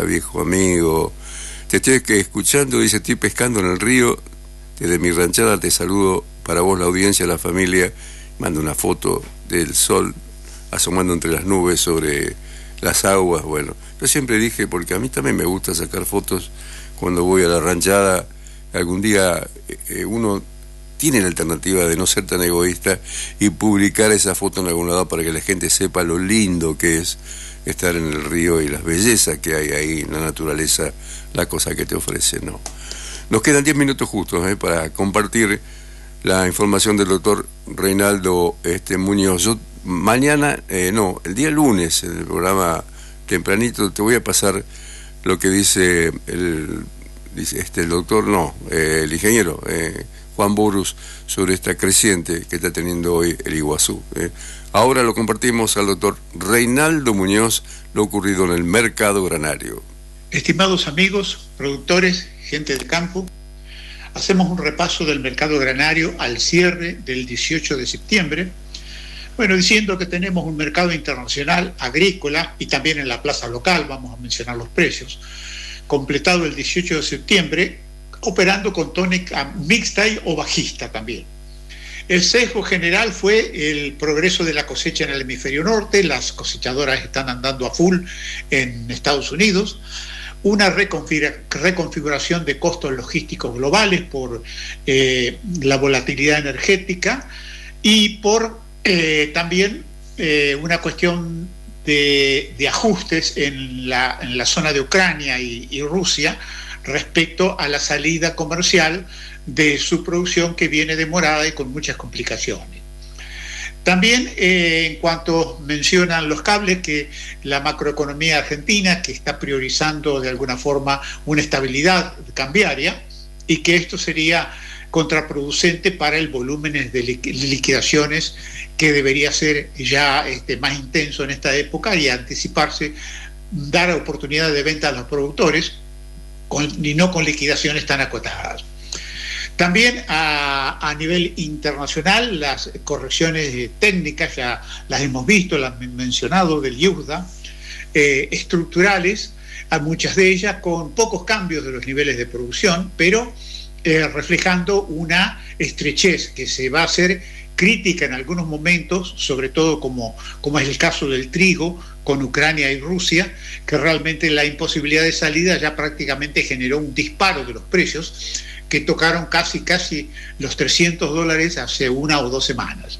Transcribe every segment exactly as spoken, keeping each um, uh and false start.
viejo amigo. Te estoy escuchando, dice, estoy pescando en el río. Desde mi ranchada te saludo, para vos, la audiencia, la familia. Mando una foto del sol asomando entre las nubes sobre las aguas. Bueno, yo siempre dije, porque a mí también me gusta sacar fotos cuando voy a la ranchada. Algún día eh, uno tiene la alternativa de no ser tan egoísta y publicar esa foto en algún lado para que la gente sepa lo lindo que es estar en el río y las bellezas que hay ahí en la naturaleza, la cosa que te ofrece, ¿no? Nos quedan diez minutos justos ¿eh? para compartir la información del doctor Reinaldo este, Muñoz. Yo mañana, eh, no, el día lunes, en el programa tempranito, te voy a pasar lo que dice el, dice este, el doctor, no, eh, el ingeniero eh, Juan Borus sobre esta creciente que está teniendo hoy el Iguazú. Eh. Ahora lo compartimos al doctor Reinaldo Muñoz, lo ocurrido en el mercado granario. Estimados amigos, productores, gente del campo, hacemos un repaso del mercado granario al cierre del dieciocho de septiembre. Bueno, diciendo que tenemos un mercado internacional agrícola y también en la plaza local, vamos a mencionar los precios, completado el dieciocho de septiembre, operando con tónica mixta o bajista también. El sesgo general fue el progreso de la cosecha en el hemisferio norte, las cosechadoras están andando a full en Estados Unidos, una reconfiguración de costos logísticos globales por eh, la volatilidad energética y por eh, también eh, una cuestión de, de ajustes en la, en la zona de Ucrania y, y Rusia respecto a la salida comercial de su producción, que viene demorada y con muchas complicaciones. También eh, en cuanto mencionan los cables, que la macroeconomía argentina, que está priorizando de alguna forma una estabilidad cambiaria, y que esto sería contraproducente para el volumen de liquidaciones que debería ser ya este, más intenso en esta época y anticiparse, dar oportunidad de venta a los productores con, y no con liquidaciones tan acotadas. También a, a nivel internacional, las correcciones técnicas, ya las hemos visto, las he mencionado, del IUSDA, eh, estructurales, a muchas de ellas con pocos cambios de los niveles de producción, pero eh, reflejando una estrechez que se va a hacer crítica en algunos momentos, sobre todo como, como es el caso del trigo con Ucrania y Rusia, que realmente la imposibilidad de salida ya prácticamente generó un disparo de los precios, que tocaron casi casi los trescientos dólares hace una o dos semanas.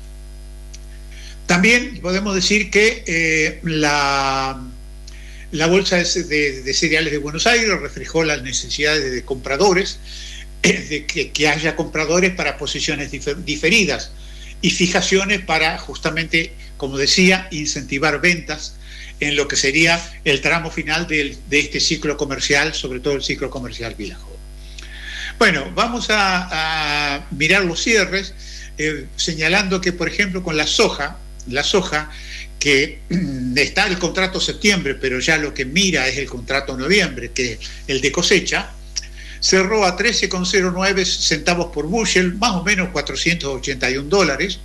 También podemos decir que eh, la, la bolsa de, de, de cereales de Buenos Aires reflejó las necesidades de compradores, eh, de que, que haya compradores para posiciones difer, diferidas y fijaciones para justamente, como decía, incentivar ventas en lo que sería el tramo final de, de este ciclo comercial, sobre todo el ciclo comercial viejo. Bueno, vamos a, a mirar los cierres, eh, señalando que, por ejemplo, con la soja, la soja, que está el contrato septiembre, pero ya lo que mira es el contrato noviembre, que es el de cosecha, cerró a trece con cero nueve centavos por bushel, más o menos cuatrocientos ochenta y un dólares,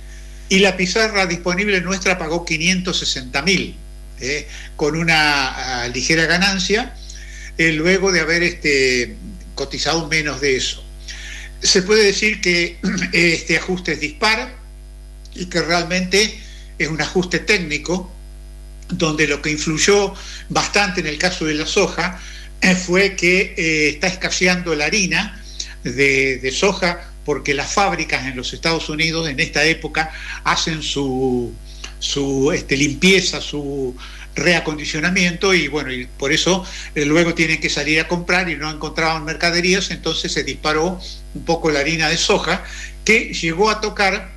y la pizarra disponible nuestra pagó quinientos sesenta mil, eh, con una uh, ligera ganancia, eh, luego de haber este, cotizado menos de eso. Se puede decir que este ajuste es dispar y que realmente es un ajuste técnico, donde lo que influyó bastante en el caso de la soja eh, fue que eh, está escaseando la harina de, de soja, porque las fábricas en los Estados Unidos en esta época hacen su, su este, limpieza, su reacondicionamiento, y bueno, y por eso eh, luego tienen que salir a comprar y no encontraban mercaderías, entonces se disparó un poco la harina de soja, que llegó a tocar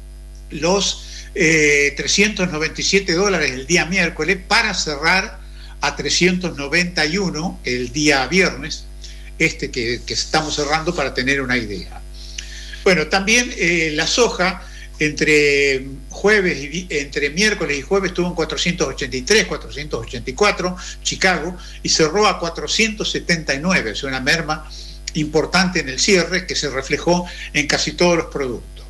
los eh, trescientos noventa y siete dólares el día miércoles, para cerrar a trescientos noventa y uno el día viernes, este que, que estamos cerrando, para tener una idea. Bueno, también eh, la soja entre jueves y, entre miércoles y jueves estuvo en cuatrocientos ochenta y tres, cuatrocientos ochenta y cuatro, Chicago, y cerró a cuatrocientos setenta y nueve, es una merma importante en el cierre que se reflejó en casi todos los productos.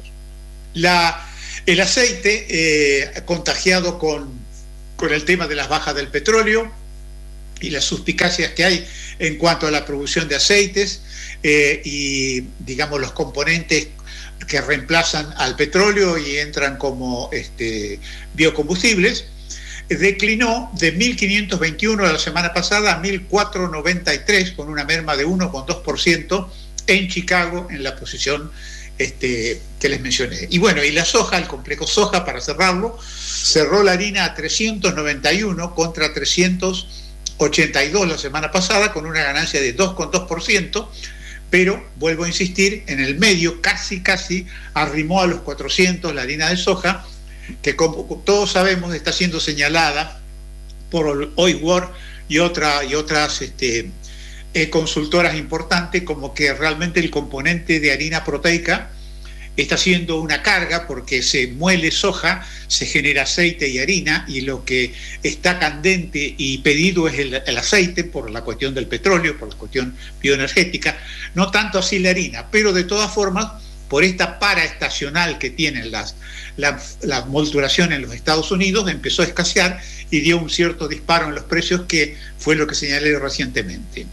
La, el aceite, eh, contagiado con, con el tema de las bajas del petróleo, y las suspicacias que hay en cuanto a la producción de aceites eh, y, digamos, los componentes que reemplazan al petróleo y entran como este, biocombustibles, declinó de mil quinientos veintiuno la semana pasada a mil cuatrocientos noventa y tres, con una merma de uno coma dos por ciento en Chicago, en la posición este, que les mencioné. Y bueno, y la soja, el complejo soja, para cerrarlo, cerró la harina a trescientos noventa y uno contra trescientos ochenta y dos la semana pasada, con una ganancia de dos coma dos por ciento, pero vuelvo a insistir, en el medio casi casi arrimó a los cuatrocientos la harina de soja, que como todos sabemos está siendo señalada por Oilworld y, otra, y otras este, eh, consultoras importantes como que realmente el componente de harina proteica está siendo una carga, porque se muele soja, se genera aceite y harina, y lo que está candente y pedido es el, el aceite por la cuestión del petróleo, por la cuestión bioenergética, no tanto así la harina, pero de todas formas, por esta paraestacional que tienen las, la, la molturación en los Estados Unidos, empezó a escasear y dio un cierto disparo en los precios, que fue lo que señalé recientemente.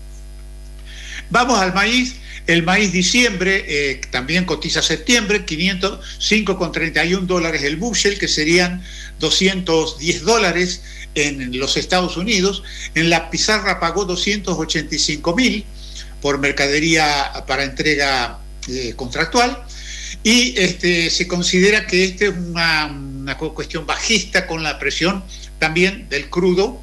Vamos al maíz. El maíz diciembre eh, también cotiza septiembre, quinientos cinco coma treinta y uno dólares el bushel, que serían doscientos diez dólares en los Estados Unidos. En la pizarra pagó doscientos ochenta y cinco mil por mercadería para entrega eh, contractual, y este, se considera que esta es una, una cuestión bajista, con la presión también del crudo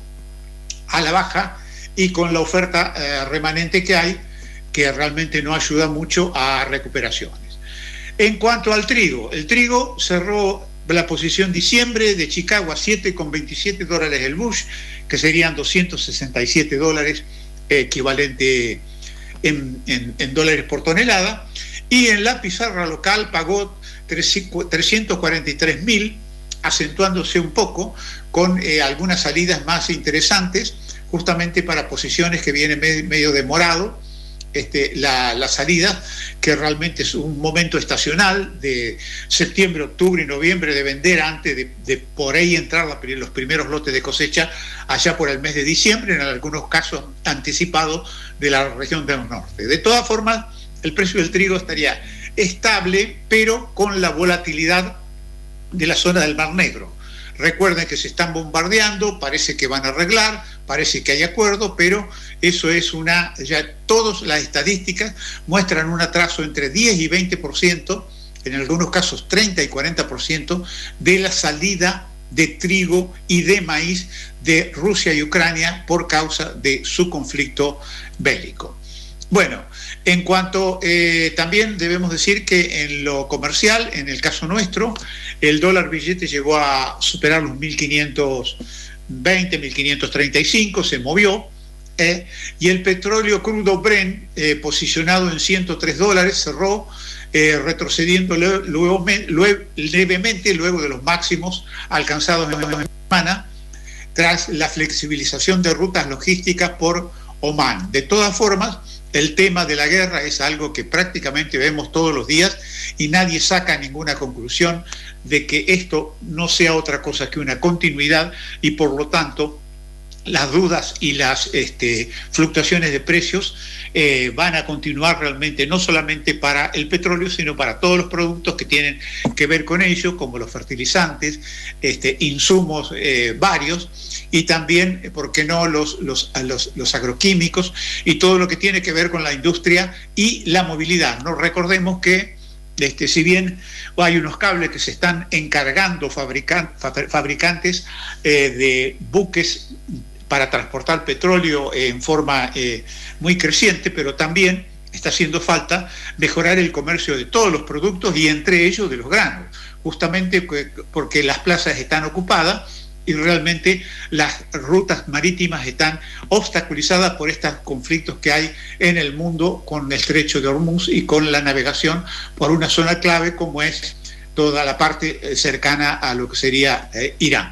a la baja y con la oferta eh, remanente que hay, que realmente no ayuda mucho a recuperaciones. En cuanto al trigo, el trigo cerró la posición diciembre de Chicago a siete coma veintisiete dólares el bush, que serían doscientos sesenta y siete dólares, equivalente en, en, en dólares por tonelada, y en la pizarra local pagó trescientos cuarenta y tres mil, acentuándose un poco con eh, algunas salidas más interesantes, justamente para posiciones que vienen medio, medio demorado. Este, la, la salida, que realmente es un momento estacional de septiembre, octubre y noviembre, de vender antes de, de por ahí entrar la, los primeros lotes de cosecha allá por el mes de diciembre, en algunos casos anticipado de la región del norte. De todas formas, el precio del trigo estaría estable, pero con la volatilidad de la zona del Mar Negro. Recuerden que se están bombardeando, parece que van a arreglar, parece que hay acuerdo, pero eso es una, ya todas las estadísticas muestran un atraso entre diez y veinte por ciento, en algunos casos treinta y cuarenta por ciento, de la salida de trigo y de maíz de Rusia y Ucrania por causa de su conflicto bélico. Bueno, en cuanto eh, también debemos decir que en lo comercial, en el caso nuestro, el dólar billete llegó a superar los mil quinientos veinte, mil quinientos treinta y cinco, se movió, eh, y el petróleo crudo Brent, eh, posicionado en ciento tres dólares, cerró eh, retrocediendo luego, luego, luego, levemente luego de los máximos alcanzados en la semana, tras la flexibilización de rutas logísticas por Omán. De todas formas, el tema de la guerra es algo que prácticamente vemos todos los días y nadie saca ninguna conclusión de que esto no sea otra cosa que una continuidad, y por lo tanto las dudas y las este, fluctuaciones de precios eh, van a continuar realmente, no solamente para el petróleo, sino para todos los productos que tienen que ver con ello, como los fertilizantes, este, insumos eh, varios, y también, ¿por qué no?, los, los, los, los agroquímicos y todo lo que tiene que ver con la industria y la movilidad. No recordemos que Este, si bien hay unos cables que se están encargando fabrican, fabricantes eh, de buques para transportar petróleo eh, en forma eh, muy creciente, pero también está haciendo falta mejorar el comercio de todos los productos, y entre ellos de los granos, justamente porque las plazas están ocupadas y realmente las rutas marítimas están obstaculizadas por estos conflictos que hay en el mundo con el estrecho de Hormuz y con la navegación por una zona clave como es toda la parte cercana a lo que sería eh, Irán.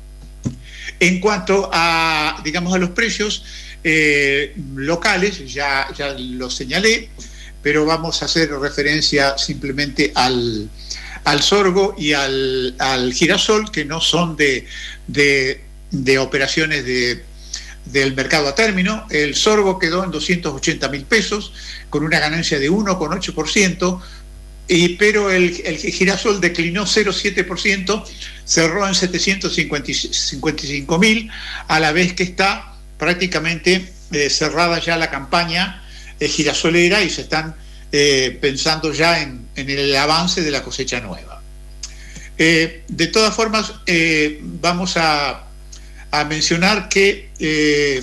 En cuanto a, digamos, a los precios eh, locales, ya, ya lo señalé, pero vamos a hacer referencia simplemente al, al sorgo y al, al girasol, que no son de, de, de operaciones de, del mercado a término. El sorgo quedó en doscientos ochenta mil pesos, con una ganancia de uno coma ocho por ciento, y, pero el, el girasol declinó cero coma siete por ciento, cerró en setecientos cincuenta y cinco mil, a la vez que está prácticamente eh, cerrada ya la campaña eh, girasolera y se están eh, pensando ya en, en el avance de la cosecha nueva. Eh, de todas formas, eh, vamos a, a mencionar que eh,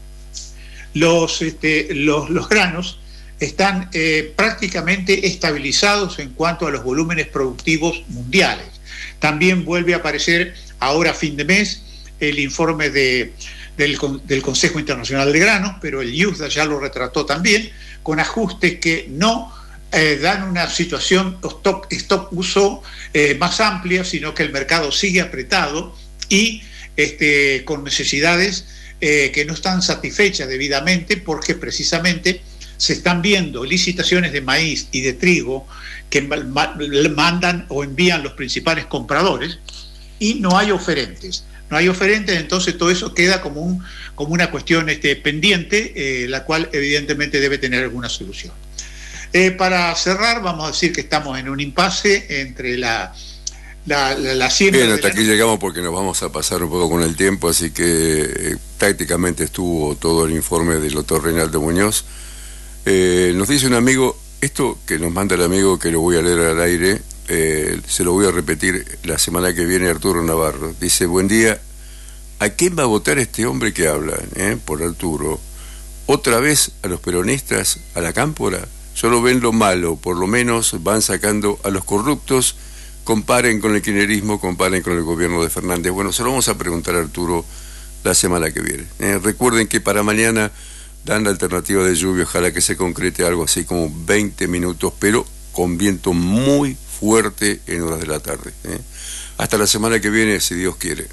los, este, los, los granos están eh, prácticamente estabilizados en cuanto a los volúmenes productivos mundiales. También vuelve a aparecer ahora a fin de mes el informe de, del, del Consejo Internacional de Granos, pero el I U S D A ya lo retrató también, con ajustes que no eh, dan una situación stock, stock uso eh, más amplia, sino que el mercado sigue apretado y este, con necesidades eh, que no están satisfechas debidamente, porque precisamente se están viendo licitaciones de maíz y de trigo que mandan o envían los principales compradores y no hay oferentes. No hay oferentes, entonces todo eso queda como, un, como una cuestión este, pendiente, eh, la cual evidentemente debe tener alguna solución. Eh, para cerrar, vamos a decir que estamos en un impasse entre la, la, la, la siembra... Bien, hasta de la... aquí llegamos porque nos vamos a pasar un poco con el tiempo, así que eh, tácticamente estuvo todo el informe del doctor Reinaldo Muñoz. Eh, nos dice un amigo, esto que nos manda el amigo, que lo voy a leer al aire, eh, se lo voy a repetir la semana que viene, Arturo Navarro. Dice: buen día, ¿a quién va a votar este hombre que habla? Eh, por Arturo. ¿Otra vez a los peronistas, a la cámpora? Solo ven lo malo, por lo menos van sacando a los corruptos. Comparen con el kirchnerismo, comparen con el gobierno de Fernández. Bueno, se lo vamos a preguntar a Arturo la semana que viene. Eh, recuerden que para mañana dan la alternativa de lluvia, ojalá que se concrete algo así como veinte minutos, pero con viento muy fuerte en horas de la tarde. ¿eh? Hasta la semana que viene, si Dios quiere.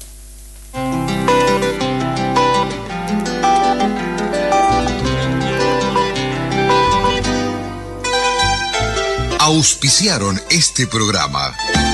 Auspiciaron este programa.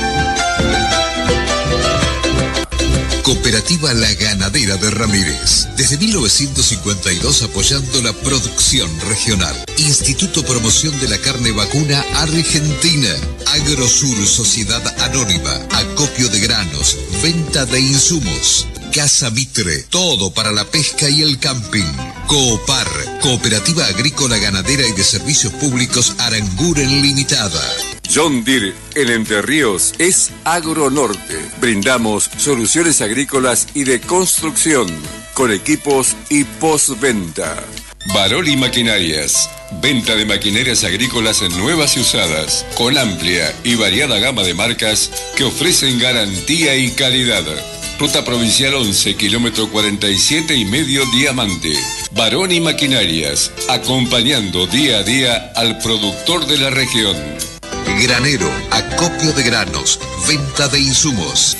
Cooperativa La Ganadera de Ramírez. Desde mil novecientos cincuenta y dos apoyando la producción regional. Instituto Promoción de la Carne Vacuna Argentina. Agrosur Sociedad Anónima. Acopio de granos. Venta de insumos. Casa Mitre. Todo para la pesca y el camping. Coopar. Cooperativa Agrícola Ganadera y de Servicios Públicos Aranguren Limitada. John Deere en Entre Ríos es Agronorte. Brindamos soluciones agrícolas y de construcción con equipos y postventa. Baroli Maquinarias. Venta de maquinarias agrícolas nuevas y usadas, con amplia y variada gama de marcas que ofrecen garantía y calidad. Ruta Provincial once, kilómetro cuarenta y siete y medio Diamante. Baroni Maquinarias, acompañando día a día al productor de la región. Granero, acopio de granos, venta de insumos.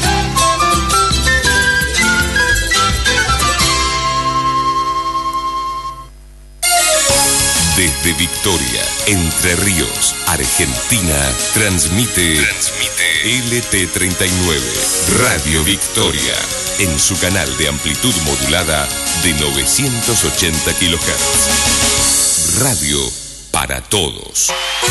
Desde Victoria, Entre Ríos, Argentina, transmite, transmite L T treinta y nueve, Radio Victoria, en su canal de amplitud modulada de novecientos ochenta kilohertz. Radio para todos.